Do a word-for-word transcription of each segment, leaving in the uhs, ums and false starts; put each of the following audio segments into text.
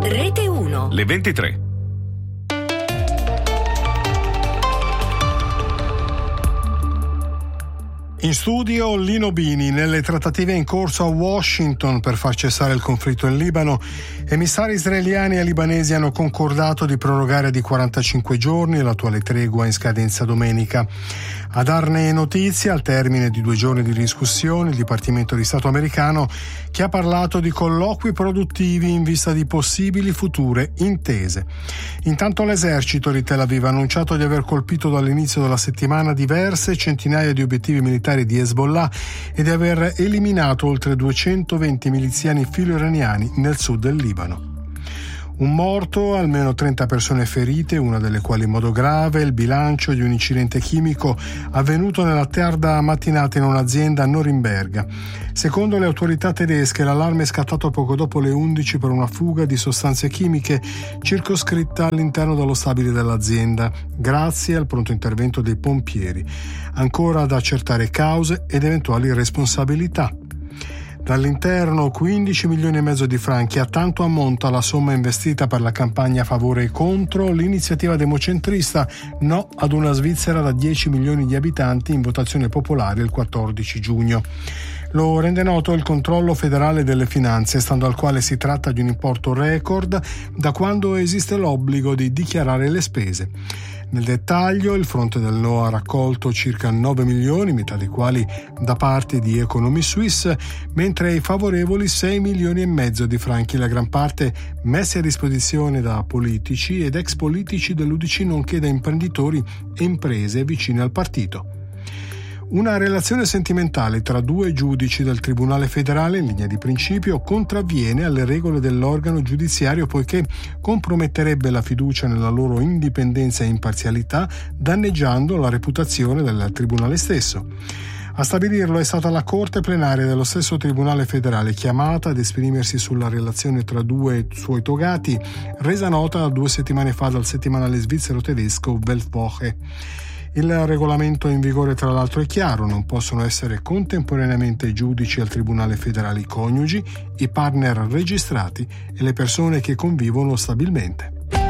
Rete uno. Le ventitré. In studio Lino Bini. Nelle trattative in corso a Washington per far cessare il conflitto in Libano, emissari israeliani e libanesi hanno concordato di prorogare di quarantacinque giorni l'attuale tregua in scadenza domenica. A darne notizia, al termine di due giorni di discussione, il Dipartimento di Stato americano, che ha parlato di colloqui produttivi in vista di possibili future intese. Intanto l'esercito di Tel Aviv ha annunciato di aver colpito dall'inizio della settimana diverse centinaia di obiettivi militari di Hezbollah e di aver eliminato oltre duecentoventi miliziani filo-iraniani nel sud del Libano. Un morto, almeno trenta persone ferite, una delle quali in modo grave, il bilancio di un incidente chimico avvenuto nella tarda mattinata in un'azienda a Norimberga. Secondo le autorità tedesche, l'allarme è scattato poco dopo le undici per una fuga di sostanze chimiche circoscritta all'interno dello stabile dell'azienda, grazie al pronto intervento dei pompieri. Ancora da accertare cause ed eventuali responsabilità. Dall'interno quindici milioni e mezzo di franchi, a tanto ammonta la somma investita per la campagna a favore e contro l'iniziativa democentrista No ad una Svizzera da dieci milioni di abitanti in votazione popolare il quattordici giugno. Lo rende noto il controllo federale delle finanze, stando al quale si tratta di un importo record da quando esiste l'obbligo di dichiarare le spese. Nel dettaglio, il fronte del no ha raccolto circa nove milioni, metà dei quali da parte di Economy Suisse, mentre i favorevoli sei milioni e mezzo di franchi, la gran parte messi a disposizione da politici ed ex politici dell'U D C, nonché da imprenditori e imprese vicine al partito. Una relazione sentimentale tra due giudici del Tribunale federale, in linea di principio, contravviene alle regole dell'organo giudiziario, poiché comprometterebbe la fiducia nella loro indipendenza e imparzialità, danneggiando la reputazione del Tribunale stesso. A stabilirlo è stata la Corte plenaria dello stesso Tribunale federale, chiamata ad esprimersi sulla relazione tra due suoi togati, resa nota due settimane fa dal settimanale svizzero-tedesco Weltwoche. Il regolamento in vigore, tra l'altro, è chiaro: non possono essere contemporaneamente giudici al Tribunale federale i coniugi, i partner registrati e le persone che convivono stabilmente.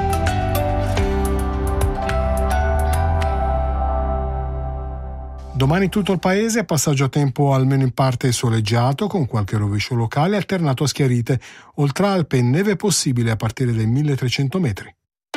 Domani tutto il paese, passaggio a tempo almeno in parte soleggiato, con qualche rovescio locale alternato a schiarite. Oltre Alpe, neve possibile a partire dai milletrecento metri.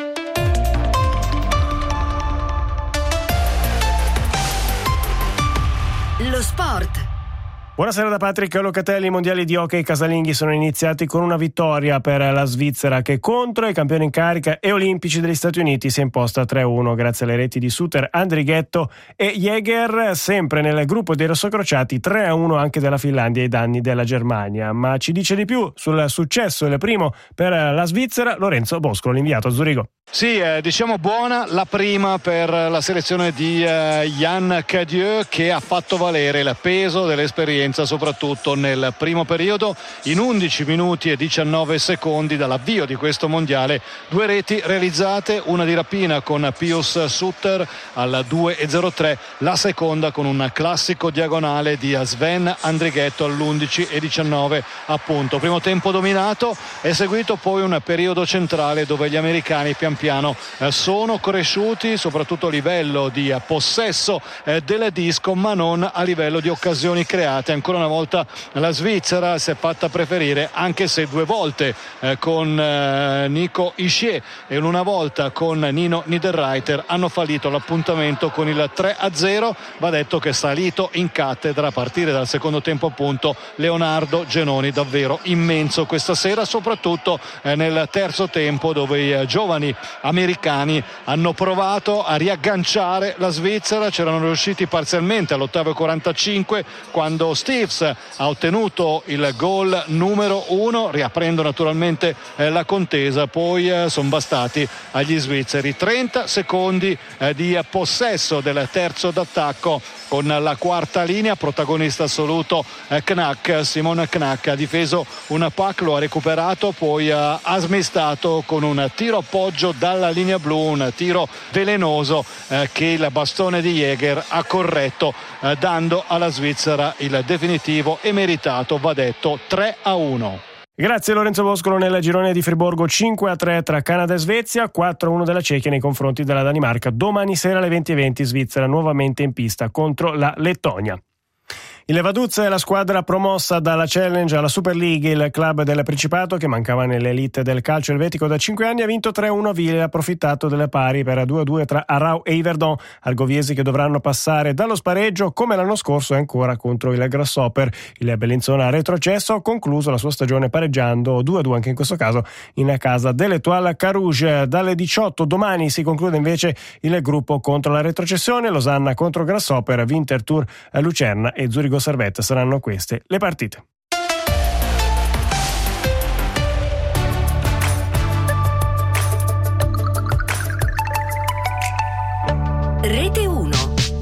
Lo sport. Buonasera da Patrick Locatelli. I mondiali di hockey casalinghi sono iniziati con una vittoria per la Svizzera, che contro i campioni in carica e olimpici degli Stati Uniti si è imposta tre a uno grazie alle reti di Suter, Andrighetto e Jäger. Sempre nel gruppo dei rossocrociati tre a uno anche della Finlandia ai danni della Germania. Ma ci dice di più sul successo, il primo per la Svizzera, Lorenzo Boscolo, l'inviato a Zurigo. Sì, eh, diciamo buona la prima per la selezione di eh, Yann Cadieux, che ha fatto valere il peso dell'esperienza soprattutto nel primo periodo. In undici minuti e diciannove secondi dall'avvio di questo mondiale, due reti realizzate, una di rapina con Pius Suter al due e zero tre, la seconda con un classico diagonale di Sven Andrighetto all'undici e diciannove appunto. Primo tempo dominato, è seguito poi un periodo centrale dove gli americani pian piano eh, sono cresciuti, soprattutto a livello di eh, possesso eh, del disco, ma non a livello di occasioni create. Ancora una volta la Svizzera si è fatta preferire, anche se due volte eh, con eh, Nico Hischier e una volta con Nino Niederreiter hanno fallito l'appuntamento con il tre a zero. Va detto che è salito in cattedra a partire dal secondo tempo appunto Leonardo Genoni, davvero immenso questa sera, soprattutto eh, nel terzo tempo, dove i eh, giovani americani hanno provato a riagganciare la Svizzera. C'erano riusciti parzialmente all'ottavo e quarantacinque, quando Steves ha ottenuto il gol numero uno, riaprendo naturalmente eh, la contesa. Poi eh, sono bastati agli svizzeri trenta secondi eh, di possesso del terzo d'attacco, con la quarta linea, protagonista assoluto eh, Knack, Simon Knack ha difeso un puck, lo ha recuperato, poi eh, ha smistato con un tiro appoggio dalla linea blu, un tiro velenoso eh, che il bastone di Jäger ha corretto, eh, dando alla Svizzera il definitivo e meritato, va detto, tre a uno. Grazie Lorenzo Boscolo. Nel girone di Friburgo cinque a tre tra Canada e Svezia, quattro a uno della Cechia nei confronti della Danimarca. Domani sera alle venti e venti Svizzera nuovamente in pista contro la Lettonia. Il Vaduz è la squadra promossa dalla Challenge alla Super League. Il club del Principato, che mancava nell'elite del calcio elvetico da cinque anni, ha vinto tre a uno a Vile e ha approfittato delle pari per due a due tra Arau e Yverdon. Algoviesi che dovranno passare dallo spareggio come l'anno scorso e ancora contro il Grasshopper. Il Bellinzona ha retrocesso, ha concluso la sua stagione pareggiando due a due anche in questo caso in casa dell'Etoile Carouge. Dalle diciotto domani si conclude invece il gruppo contro la retrocessione. Losanna contro Grasshopper, Winterthur Lucerna e Zurigo Servette saranno queste le partite. Rete